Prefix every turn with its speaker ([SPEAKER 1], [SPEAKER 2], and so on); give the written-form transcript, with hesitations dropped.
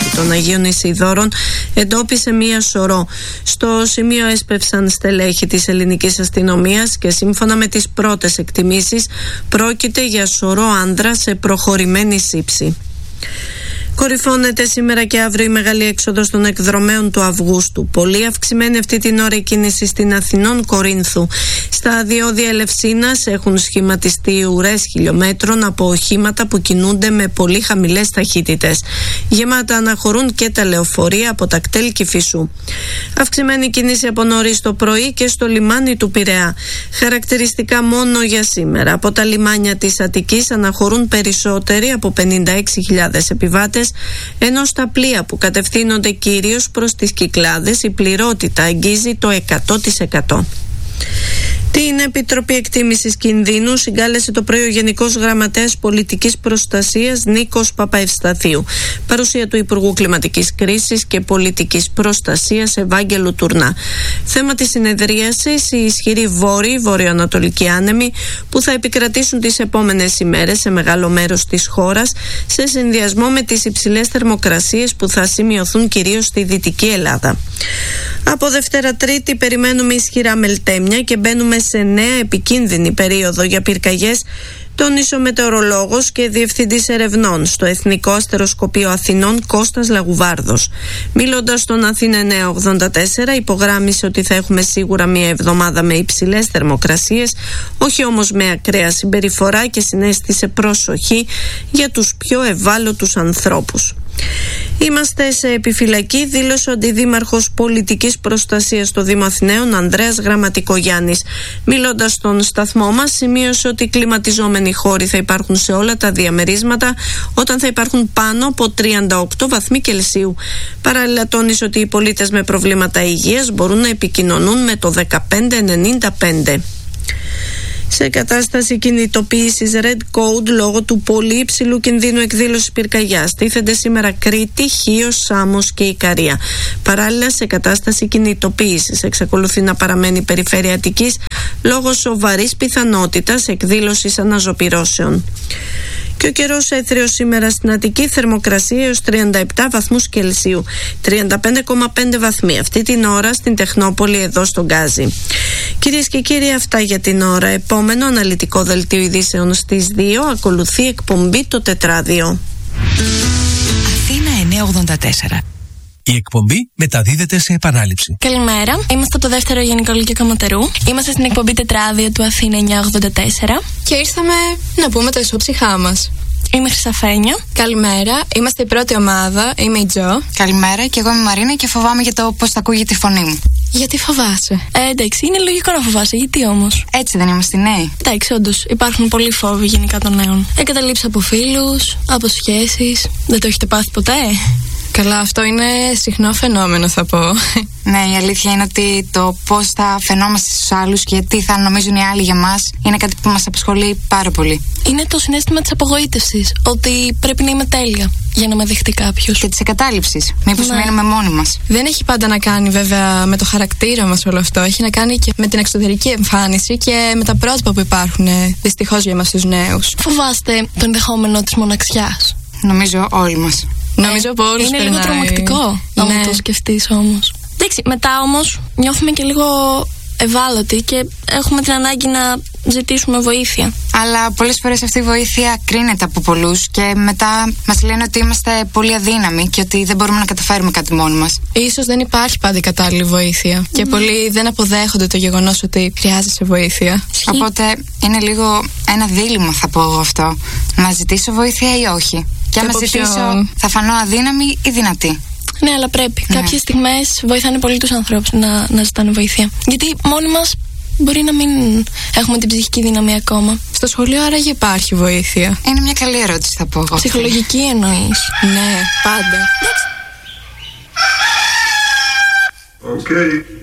[SPEAKER 1] των Αγίων Ισιδώρων εντόπισε μία σωρό. Στο σημείο έσπευσαν στελέχη της ελληνικής αστυνομίας και σύμφωνα με τις πρώτες εκτιμήσεις πρόκειται για σωρό άνδρα σε προχωρημένη σύψη. Κορυφώνεται σήμερα και αύριο η μεγάλη έξοδος των εκδρομέων του Αυγούστου. Πολύ αυξημένη αυτή την ώρα η κίνηση στην Αθηνών Κορίνθου. Στα διόδια Ελευσίνας έχουν σχηματιστεί ουρές χιλιόμετρων από οχήματα που κινούνται με πολύ χαμηλές ταχύτητες. Γεμάτα αναχωρούν και τα λεωφορεία από τα κτέλ Κηφισού. Αυξημένη κίνηση από νωρίς το πρωί και στο λιμάνι του Πειραιά. Χαρακτηριστικά μόνο για σήμερα. Από τα λιμάνια της Αττικής αναχωρούν περισσότεροι από 56.000 επιβάτες, ενώ στα πλοία που κατευθύνονται κυρίως προς τις Κυκλάδες η πληρότητα αγγίζει το 100%. Την Επιτροπή Εκτίμησης Κινδύνου συγκάλεσε το πρωί ο Γενικός Γραμματέας Πολιτικής Προστασίας Νίκος Παπαευσταθίου. Παρουσία του Υπουργού Κλιματικής Κρίσης και Πολιτικής Προστασίας Ευάγγελου Τουρνά. Θέμα της συνεδρίασης οι ισχυροί βόρειο-ανατολικοί άνεμοι που θα επικρατήσουν τις επόμενες ημέρες σε μεγάλο μέρος της χώρας, σε συνδυασμό με τις υψηλές θερμοκρασίες που θα σημειωθούν κυρίως στη Δυτική Ελλάδα. Από Δευτέρα Τρίτη περιμένουμε ισχυρά μελτέμια και μπαίνουμε σε νέα επικίνδυνη περίοδο για πυρκαγιές, τόνισε ο μετεωρολόγος και διευθυντής ερευνών στο Εθνικό Αστεροσκοπείο Αθηνών Κώστας Λαγουβάρδος. Μιλώντας στον Αθήνα 984, υπογράμμισε ότι θα έχουμε σίγουρα μια εβδομάδα με υψηλές θερμοκρασίες, όχι όμως με ακραία συμπεριφορά, και συνέστησε προσοχή για τους πιο ευάλωτους ανθρώπους. Είμαστε σε επιφυλακή, δήλωσε ο Αντιδήμαρχος Πολιτικής Προστασίας στο Δήμο Αθηναίων Ανδρέας Γραμματικογιάννης. Μιλώντας στον σταθμό μας, σημείωσε ότι οι κλιματιζόμενοι χώροι θα υπάρχουν σε όλα τα διαμερίσματα όταν θα υπάρχουν πάνω από 38 βαθμοί Κελσίου. Παράλληλα, τόνισε ότι οι πολίτες με προβλήματα υγείας μπορούν να επικοινωνούν με το 1595. Σε κατάσταση κινητοποίησης Red Code λόγω του πολύ υψηλού κινδύνου εκδήλωσης πυρκαγιάς τίθενται σήμερα Κρήτη, Χίος, Σάμος και Ικαρία. Παράλληλα, σε κατάσταση κινητοποίησης εξακολουθεί να παραμένει η περιφέρεια Αττικής λόγω σοβαρής πιθανότητας εκδήλωσης αναζωπυρώσεων. Και ο καιρός έθριος σήμερα στην Αττική, θερμοκρασία έως 37 βαθμούς Κελσίου, 35,5 βαθμοί αυτή την ώρα στην Τεχνόπολη εδώ στον Γκάζι. Κυρίες και κύριοι, αυτά για την ώρα. Επόμενο αναλυτικό δελτίο ειδήσεων στις 2, ακολουθεί εκπομπή Το Τετράδιο.
[SPEAKER 2] Αθήνα 984.
[SPEAKER 3] Η εκπομπή μεταδίδεται σε επανάληψη.
[SPEAKER 4] Καλημέρα, είμαστε το δεύτερο Γενικό Λύκειο Καματερού. Είμαστε στην εκπομπή Τετράδιο του Αθήνα 984.
[SPEAKER 5] Και ήρθαμε να πούμε τα ισόψυχά μας.
[SPEAKER 4] Είμαι Χρυσαφένια.
[SPEAKER 5] Καλημέρα, είμαστε η πρώτη ομάδα. Είμαι η Τζο.
[SPEAKER 2] Καλημέρα, και εγώ είμαι η Μαρίνα και φοβάμαι για το πώς θα ακούγεται η φωνή μου.
[SPEAKER 5] Γιατί φοβάσαι?
[SPEAKER 4] Εντάξει, είναι λογικό να φοβάσαι, γιατί όμως?
[SPEAKER 2] Έτσι δεν είμαστε νέοι?
[SPEAKER 4] Εντάξει, όντως, υπάρχουν πολλοί φόβοι γενικά των νέων. Εγκαταλείψεις από φίλους, από σχέσεις. Δεν το έχετε πάθει ποτέ?
[SPEAKER 5] Καλά, αυτό είναι συχνό φαινόμενο, θα πω.
[SPEAKER 2] Ναι, η αλήθεια είναι ότι το πώς θα φαινόμαστε στους άλλους και τι θα νομίζουν οι άλλοι για μας είναι κάτι που μας απασχολεί πάρα πολύ.
[SPEAKER 4] Είναι το συναίσθημα της απογοήτευσης, ότι πρέπει να είμαι τέλεια για να με δεχτεί κάποιος.
[SPEAKER 2] Και της εγκατάλειψης. Μήπως μένουμε μόνοι μας?
[SPEAKER 5] Δεν έχει πάντα να κάνει βέβαια με το χαρακτήρα μας όλο αυτό. Έχει να κάνει και με την εξωτερική εμφάνιση και με τα πρότυπα που υπάρχουν δυστυχώς για εμάς τους νέους.
[SPEAKER 4] Φοβάστε το ενδεχόμενο της μοναξιάς?
[SPEAKER 2] Νομίζω όλοι μας.
[SPEAKER 5] Νομίζω από όλους
[SPEAKER 4] είναι
[SPEAKER 5] περνάει.
[SPEAKER 4] λίγο τρομακτικό, άμα το σκεφτείς όμως. Εντάξει, μετά όμως νιώθουμε και λίγο ευάλωτοι και έχουμε την ανάγκη να ζητήσουμε βοήθεια.
[SPEAKER 2] Αλλά πολλές φορές αυτή η βοήθεια κρίνεται από πολλούς και μετά μας λένε ότι είμαστε πολύ αδύναμοι και ότι δεν μπορούμε να καταφέρουμε κάτι μόνοι μας.
[SPEAKER 5] Ίσως δεν υπάρχει πάντα η κατάλληλη βοήθεια και πολλοί δεν αποδέχονται το γεγονός ότι χρειάζεσαι βοήθεια.
[SPEAKER 2] Οπότε είναι λίγο ένα δίλημμα, θα πω αυτό. Να ζητήσω βοήθεια ή όχι? Και άμα ζητήσω, θα φανώ αδύναμη ή δυνατή?
[SPEAKER 4] Ναι, αλλά πρέπει. Κάποιες στιγμές βοηθάνε πολύ τους ανθρώπους να ζητάνε βοήθεια. Γιατί μόνοι μας μπορεί να μην έχουμε την ψυχική δύναμη ακόμα.
[SPEAKER 5] Στο σχολείο άραγε υπάρχει βοήθεια?
[SPEAKER 2] Είναι μια καλή ερώτηση, θα πω εγώ.
[SPEAKER 4] Ψυχολογική εννοείς?
[SPEAKER 5] Ναι, πάντα.
[SPEAKER 6] Okay.